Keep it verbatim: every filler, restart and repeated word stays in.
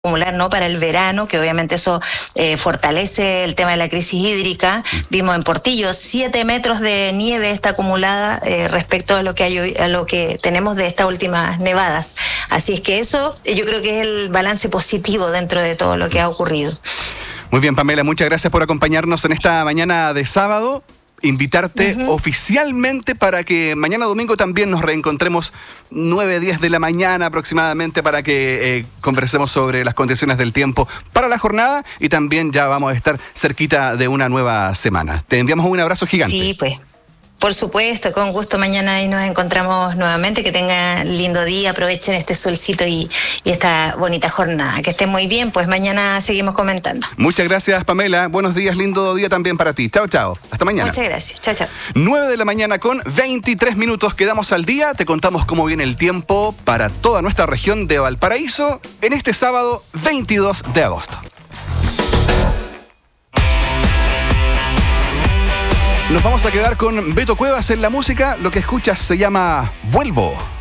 acumular, ¿no?, para el verano, que obviamente eso eh, fortalece el tema de la crisis hídrica. Vimos en Portillo siete metros de nieve está acumulada eh, respecto a lo que hay, a lo que tenemos de estas últimas nevadas. Así es que eso yo creo que es el balance positivo dentro de todo lo que ha ocurrido. Muy bien, Pamela, muchas gracias por acompañarnos en esta mañana de sábado. Invitarte uh-huh. oficialmente para que mañana domingo también nos reencontremos nueve, diez de la mañana aproximadamente para que eh, conversemos sobre las condiciones del tiempo para la jornada y también ya vamos a estar cerquita de una nueva semana. Te enviamos un abrazo gigante. Sí, pues. Por supuesto, con gusto mañana ahí nos encontramos nuevamente. Que tengan lindo día, aprovechen este solcito y, y esta bonita jornada. Que estén muy bien, pues mañana seguimos comentando. Muchas gracias, Pamela. Buenos días, lindo día también para ti. Chao, chao. Hasta mañana. Muchas gracias. Chao, chao. nueve de la mañana con veintitrés minutos. Quedamos al día. Te contamos cómo viene el tiempo para toda nuestra región de Valparaíso en este sábado veintidós de agosto. Nos vamos a quedar con Beto Cuevas en la música. Lo que escuchas se llama Vuelvo.